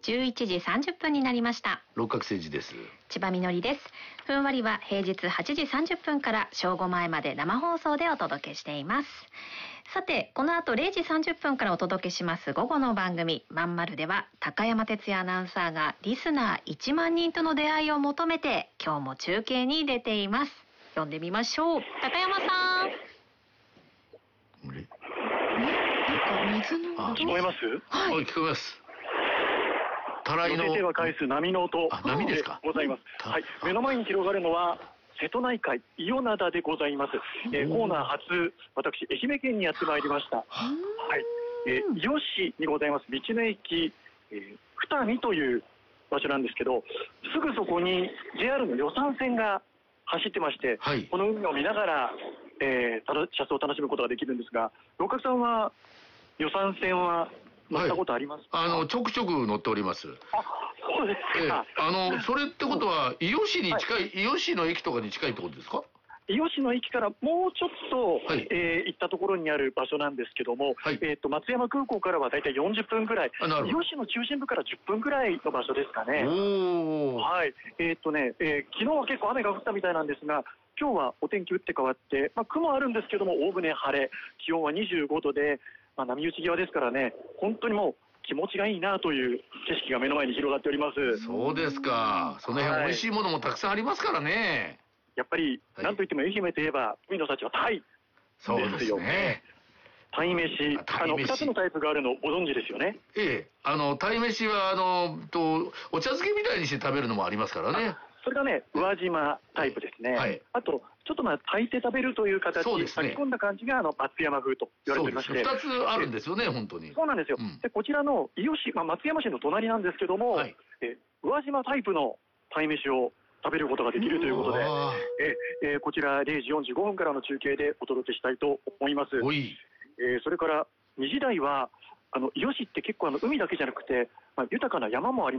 11時30分になりました。 六角誠治です。 千葉みのりです。ふんわりは平日8時30分から正午前まで生放送でお届けしています。さて、この後0時30分からお届けします午後の番組まんまるでは、高山哲也アナウンサーがリスナー1万人との出会いを求めて今日も中継に出ています。読んでみましょう。高山さん。 なんか水の音。 聞こえます？ はい、聞こえます。たらいの。 寄せては返す波の音。 波ですか？ ございます。はい。目の前に広がるのは瀬戸内海伊予灘でございます。コーナー初、私愛媛県にやってまいりました。はい。伊予市にございます道の駅、二見という場所なんですけど、すぐそこに JR の予算線が走ってまして、はい、この海を見ながら、車窓を楽しむことができるんですが、六角さんは予算線は乗ったことありますか？ はい、ちょくちょく乗っております。 あ、そうですか。 それってことは伊予市に近い、伊予市の駅とかに近いってことですか？ 伊予市の駅からもうちょっと、はい、行ったところにある場所なんですけども、はい、松山空港からはだいたい40分ぐらい、伊予市の中心部から10分ぐらいの場所ですかね。はい。昨日は結構雨が降ったみたいなんですが、今日はお天気打って変わって、雲あるんですけども、おおむね晴れ、気温は25度で、波打ち際ですからね、本当にもう気持ちがいいなという景色が目の前に広がっております。 そうですか。その辺美味しいものもたくさんありますからね。 やっぱり、なんといっても愛媛といえば、海の幸はタイですよ。そうですね。鯛めし、2つのタイプがあるのご存知ですよね。 ええ、鯛めしはお茶漬けみたいにして食べるのもありますからね。 それがね、宇和島タイプですね。はい、あと、ちょっと炊いて食べるという形で、炊き込んだ感じが松山風と言われておりまして。 2つあるんですよね、本当に。 そうなんですよ。でこちらの伊予市、松山市の隣なんですけども、はい、宇和島タイプの鯛めしを食べることができるということで、こちら0時45分からの中継でお届けしたいと思います。それから2時台は伊予市って結構海だけじゃなくて、豊かな山もあります。